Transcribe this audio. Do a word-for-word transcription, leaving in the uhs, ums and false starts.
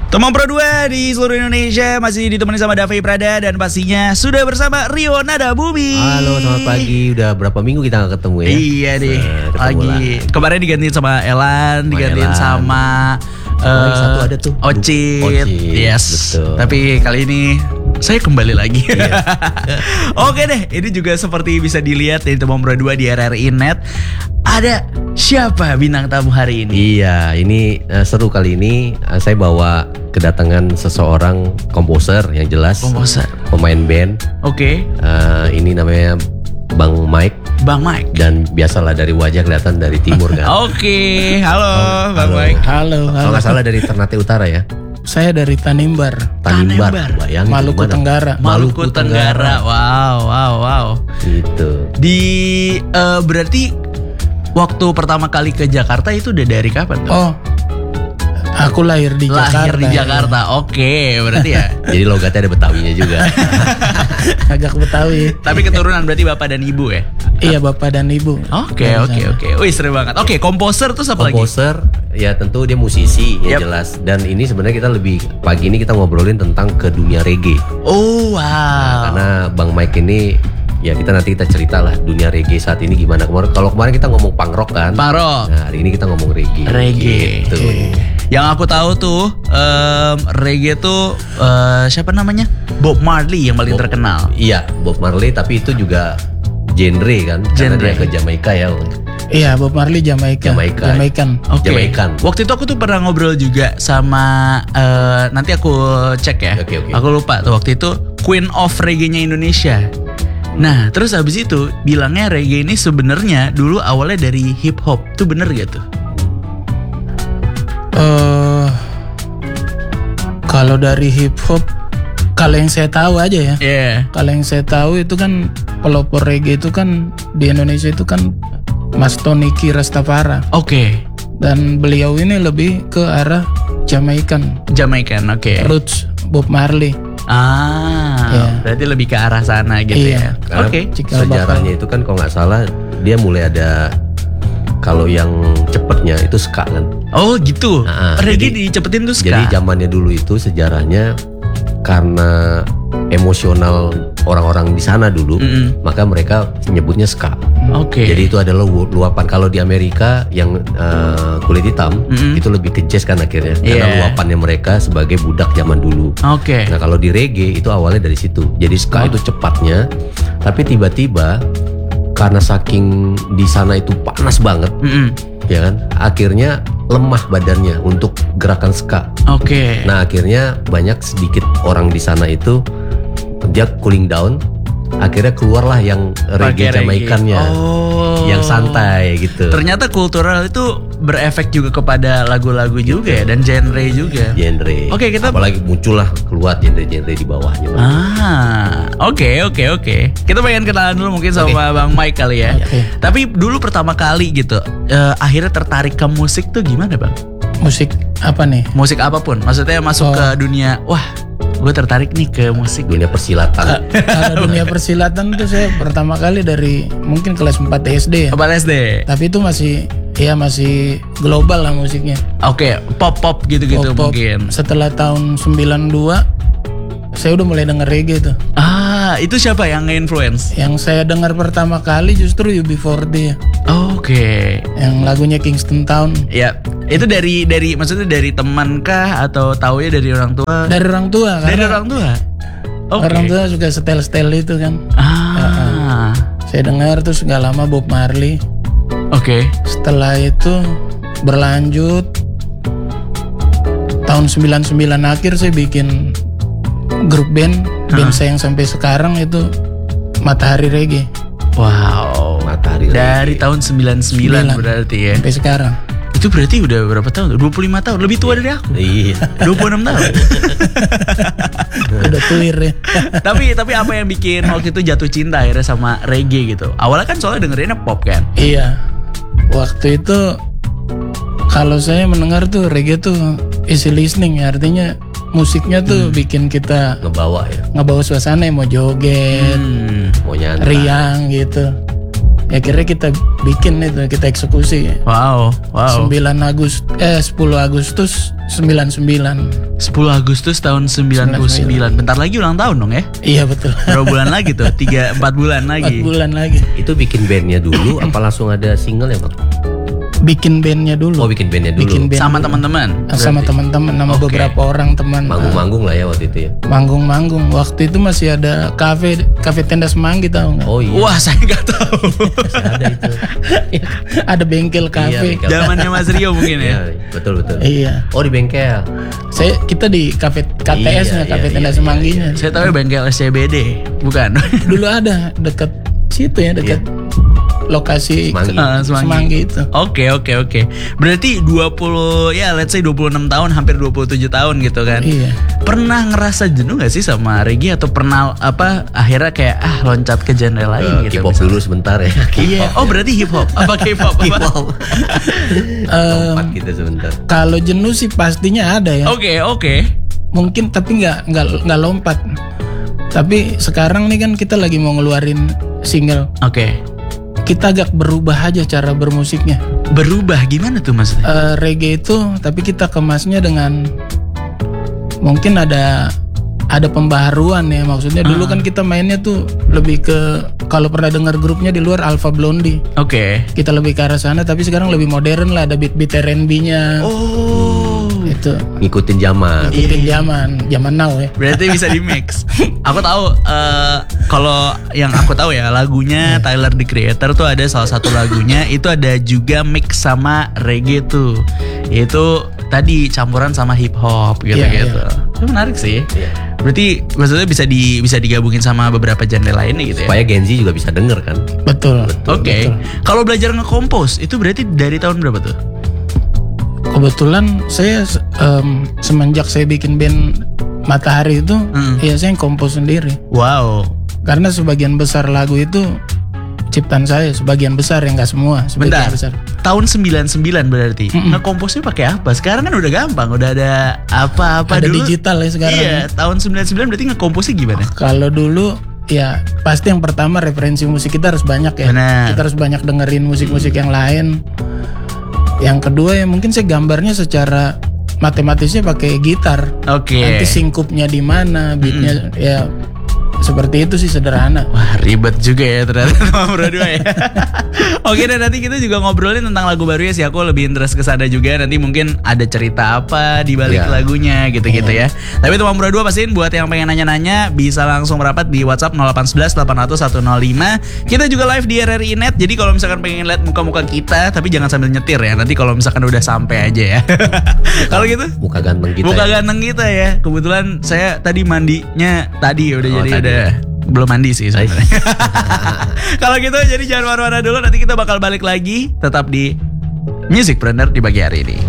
Teman Pro dua di seluruh Indonesia masih ditemani sama Davi Prada dan pastinya sudah bersama Rio Nada Bumi. Halo, selamat pagi. Udah berapa minggu kita gak ketemu ya? Iya deh, lagi. Kemarin digantiin sama Elan, digantiin Elan. sama uh, satu ada tuh Ocit. Ocit. Yes. Betul. Tapi kali ini saya kembali lagi. Iya. Oke deh, ini juga seperti bisa dilihat dari Teman Pro dua di R R I Net. Ada siapa bintang tamu hari ini? Iya, ini uh, seru kali ini. Uh, saya bawa kedatangan seseorang komposer yang jelas. Komposer. Pemain band. Oke. Okay. Uh, ini namanya Bang Mike. Bang Mike. Dan biasalah dari wajah kelihatan dari timur kan. Oke, okay. halo oh, Bang halo. Mike. Halo, halo. Kalau nggak salah dari Ternate Utara ya. Saya dari Tanimbar. Tanimbar. Tanimbar. Bayangin Maluku Tenggara. Maluku, Maluku Tenggara. Wow, wow, wow. Gitu. Di uh, berarti waktu pertama kali ke Jakarta itu udah dari kapan tuh? Oh, aku lahir di lahir Jakarta. Lahir di Jakarta, ya. Oke, okay, berarti ya. Jadi logatnya ada Betawinya juga. Agak Betawi. Tapi keturunan berarti bapak dan ibu ya? Iya, bapak dan ibu. Oke, oke, oke. Wih, seru banget. Oke, okay, komposer tuh apa lagi? Komposer, ya tentu dia musisi, ya yep. jelas. Dan ini sebenarnya kita lebih pagi ini kita ngobrolin tentang ke dunia reggae. Oh, wow. Nah, karena Bang Mike ini, ya kita nanti kita cerita lah dunia reggae saat ini gimana. Kemarin kalau kemarin kita ngomong punk rock kan. Punk rock. Nah, hari ini kita ngomong reggae. Reggae. Gitu. Okay. Yang aku tahu tuh um, reggae tuh uh, siapa namanya? Bob Marley yang paling Bob, terkenal. Iya, Bob Marley, tapi itu juga genre kan. Karena genre. dia ke Jamaika ya. Iya, Bob Marley Jamaika. Jamaika. Jamaikan. Oke. Okay. Jamaikan. Waktu itu aku tuh pernah ngobrol juga sama uh, nanti aku cek ya. Oke, okay, oke. Okay. Aku lupa tuh waktu itu Queen of Reggae-nya Indonesia. Nah, terus abis itu bilangnya reggae ini sebenarnya dulu awalnya dari hip hop. Tuh bener gak tuh? Uh, kalau dari hip hop, kalau yang saya tahu aja ya. Iya. Yeah. Kalau yang saya tahu itu kan pelopor reggae itu kan di Indonesia itu kan Mas Toniki Rastafara. Oke. Okay. Dan beliau ini lebih ke arah Jamaikan. Jamaikan, oke. Okay. Roots Bob Marley. Ah, yeah. Berarti lebih ke arah sana gitu iya. ya. Oke. Okay. Sejarahnya itu kan kalau nggak salah dia mulai ada kalau yang cepetnya itu ska kan. Oh gitu. Nah, reggae dicepetin tuh ska. Jadi zamannya dulu itu sejarahnya karena emosional orang-orang di sana dulu, mm-hmm. maka mereka nyebutnya ska. Oke. Okay. Jadi itu adalah luapan. Kalau di Amerika yang uh, kulit hitam, mm-hmm. itu lebih ke jazz kan akhirnya, yeah. karena luapannya mereka sebagai budak zaman dulu. Oke. Okay. Nah kalau di reggae itu awalnya dari situ. Jadi ska oh. itu cepatnya, tapi tiba-tiba karena saking di sana itu panas banget, mm-hmm. ya kan, akhirnya lemah badannya untuk gerakan ska. Oke. Okay. Nah akhirnya banyak sedikit orang di sana itu dia cooling down. Akhirnya keluarlah yang reggae Jamaikannya, oh. yang santai gitu. Ternyata kultural itu berefek juga kepada lagu-lagu gitu. juga ya, dan genre juga. Genre. Oke, okay, kita apalagi muncullah keluar genre-genre di bawahnya. Ah, oke okay, oke okay, oke. Okay. Kita pengen kenalan dulu mungkin sama okay. Bang Mike kali ya. Okay. Tapi dulu pertama kali gitu, uh, akhirnya tertarik ke musik tuh gimana Bang? Musik apa nih? Musik apapun. Maksudnya masuk oh. ke dunia, wah. Gue tertarik nih ke musik dunia persilatan. Kalau dunia persilatan tuh saya pertama kali dari mungkin kelas empat S D ya. empat S D. Tapi itu masih ya masih global lah musiknya. Oke, okay, pop-pop gitu-gitu pop-pop. Mungkin. Setelah tahun sembilan dua saya udah mulai denger reggae tuh. Ah, itu siapa yang nge-influence? Yang saya dengar pertama kali justru U B forty ya. Oke. Okay. Yang lagunya Kingston Town. Ya, itu dari dari maksudnya dari teman kah atau taunya dari orang tua? Dari orang tua. Dari orang tua. Okay. Orang tua juga setel-setel itu kan. Ah. Ya, uh, saya dengar terus gak lama Bob Marley. Oke. Okay. Setelah itu berlanjut tahun sembilan puluh sembilan akhir saya bikin grup band, band huh? saya yang sampai sekarang itu Matahari Reggae. Wow, Matahari dari Reggae. Tahun sembilan puluh sembilan berarti ya. Sampai sekarang. Itu berarti udah berapa tahun? dua puluh lima tahun, lebih tua dari aku. Iya. dua puluh enam tahun. Udah tuir ya. Tapi tapi apa yang bikin waktu itu jatuh cinta akhirnya sama reggae gitu? Awalnya kan soalnya dengerinnya pop kan? Iya. Waktu itu kalau saya mendengar tuh reggae tuh easy listening ya, artinya musiknya tuh hmm. bikin kita ngebawa ya, ngebawa suasana, mau joget, hmm. mau nyantai, riang gitu. akhirnya kita bikin itu, kita eksekusi. Wow, wow. sembilan Agustus eh sepuluh Agustus sembilan puluh sembilan. sepuluh Agustus tahun sembilan puluh sembilan. Bentar lagi ulang tahun dong ya? Iya betul. Berapa bulan lagi tuh? tiga empat bulan lagi. empat bulan lagi. Itu bikin bandnya dulu apa langsung ada single ya Bang? Bikin bandnya dulu. Oh bikin bandnya dulu. Bikin band Sama dulu. teman-teman. Sama teman-teman, nama Oke. beberapa orang teman. Manggung-manggung lah ya waktu itu ya. Manggung-manggung. Waktu itu masih ada kafe, kafe Tenda Semanggi tahu nggak? Oh iya. Wah, saya nggak tahu. Masih ada itu. Ada bengkel kafe. bengkel. Zamannya Mas Rio mungkin ya. Iya, betul betul. Iya. Oh di bengkel. Saya kita di kafe K T S-nya, Iya, kafe iya, Tenda iya, Semangginya. Saya tahu bengkel S C B D, bukan? Dulu ada dekat situ ya, dekat lokasi Semanggi. Ah, Semanggi. Semanggi itu. Oke, oke, oke. Berarti dua puluh ya let's say dua puluh enam tahun, hampir dua puluh tujuh tahun gitu kan. Iya. Pernah ngerasa jenuh gak sih sama reggae atau pernah apa akhirnya kayak ah loncat ke genre lain Eh, gitu? K-pop misalnya? dulu sebentar ya. Iya. Oh, berarti hip hop. Apa K-pop? Apa? K-pop. Em, Lompat kita sebentar. Kalau jenuh sih pastinya ada ya. Oke, oke. Mungkin tapi nggak nggak nggak lompat. Tapi sekarang nih kan kita lagi mau ngeluarin single. Oke. Kita agak berubah aja cara bermusiknya. Berubah gimana tuh maksudnya? Eh, reggae itu tapi kita kemasnya dengan mungkin ada ada pembaharuan ya, maksudnya dulu kan kita mainnya tuh lebih ke, kalau pernah dengar grupnya di luar Alpha Blondie, Oke. kita lebih ke arah sana, tapi sekarang lebih modern lah, ada beat-beat R and B-nya. Oh. Itu Ngikutin zaman. ikutin zaman zaman now ya. Berarti bisa di mix. Aku tahu eh, kalau yang aku tahu ya lagunya Tyler the Creator tuh ada salah satu lagunya itu ada juga mix sama reggae tuh. Itu tadi campuran sama hip hop gitu-gitu. Itu menarik sih. Iya. Berarti maksudnya bisa di bisa digabungin sama beberapa genre lainnya gitu ya. Supaya Gen Z juga bisa denger kan. Betul. Oke. Kalau belajar nge-compose itu berarti dari tahun berapa tuh? Kebetulan saya em, semenjak saya bikin band Matahari itu, Hmm. ya saya kompos sendiri. Wow. Karena sebagian besar lagu itu ciptaan saya, sebagian besar ya, nggak semua, sebagian Bentar. besar. Tahun sembilan puluh sembilan berarti. Mm-mm. Nge-compose-nya pakai apa? Sekarang kan udah gampang, udah ada apa-apa Ada dulu. digital ya sekarang. Iya, tahun sembilan puluh sembilan berarti nge-compose-nya gimana? Kalau dulu ya pasti yang pertama referensi musik kita harus banyak ya. Benar. Kita harus banyak dengerin musik-musik yang lain. Yang kedua ya mungkin saya gambarnya secara matematisnya pakai gitar. Oke. Nanti singkupnya di mana, beatnya ya seperti itu sih, sederhana. Wah, ribet juga ya ternyata nomor dua ya. Oke, dan nanti kita juga ngobrolin tentang lagu barunya sih. Aku lebih interest ke sana juga. Nanti mungkin ada cerita apa di balik Ya. lagunya gitu-gitu ya. Tapi itu nomor dua pastiin buat yang pengen nanya-nanya bisa langsung merapat di WhatsApp nol delapan satu satu delapan nol nol satu nol lima. Kita juga live di R R I Net. Jadi kalau misalkan pengen lihat muka-muka kita, tapi jangan sambil nyetir ya. Nanti kalau misalkan udah sampai aja ya. Kalau gitu Muka ganteng kita. Muka ya. ganteng kita ya. Kebetulan saya tadi mandinya tadi udah Oh, jadi tadi. udah belum mandi sih sebenarnya. Kalau gitu jadi jangan marah-marah dulu, nanti kita bakal balik lagi tetap di Musicpreneur di pagi hari ini.